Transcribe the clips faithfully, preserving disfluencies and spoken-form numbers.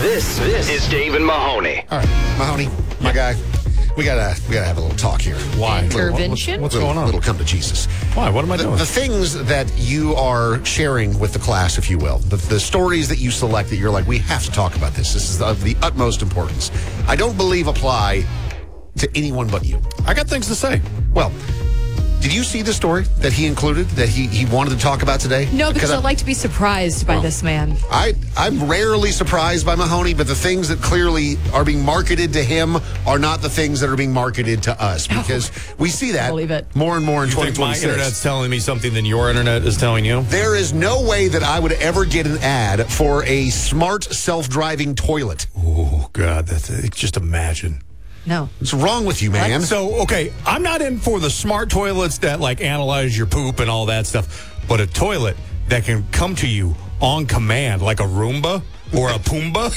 This, this is Dave and Mahoney. All right, Mahoney, my guy, we gotta we gotta have a little talk here. Why? Intervention? What's little, going on? Little come to Jesus. Why? What am I The, doing? the things that you are sharing with the class, if you will, the, the stories that you select that you're like, we have to talk about this. This is of the utmost importance. I don't believe apply to anyone but you. I got things to say. Well, did you see the story that he included that he, he wanted to talk about today? No, because I I, like to be surprised by Well, this man. I, I'm rarely surprised by Mahoney, but the things that clearly are being marketed to him are not the things that are being marketed to us, because we see that believe it. more and more in You think my twenty twenty-six. internet's telling me something than your internet is telling you? There is no way that I would ever get an ad for a smart self-driving toilet. Oh, God. That's, just imagine. No. What's wrong with you, man? So, okay, I'm not in for the smart toilets that, like, analyze your poop and all that stuff, but a toilet that can come to you on command, like a Roomba or a Pumbaa.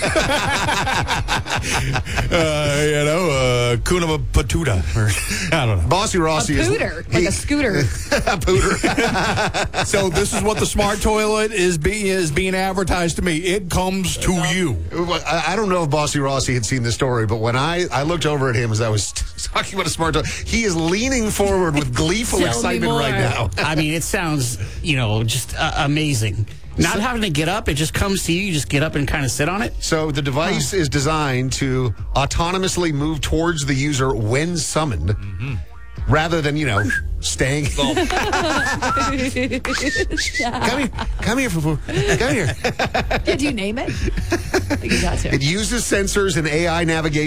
uh, you know, uh, Kuna Patuta. Or, I don't know. Bossy A Rossi is... pooter, he- like a scooter. a pooter. So this is what the smart toilet is being is being advertised to me. It comes to you. I I don't know if Bossy Rossi had seen this story, but when I, I looked over at him as I was talking about a smart toilet, he is leaning forward with gleeful Tell me excitement more. right now. I mean, it sounds, you know, just uh, amazing. Not having to get up, it just comes to you. You just get up and kind of sit on it. So the device is designed to autonomously move towards the user when summoned, rather than, you know, staying. come here, come here, Fufu. Come here. Did you name it? I think you got to. It uses sensors and A I navigation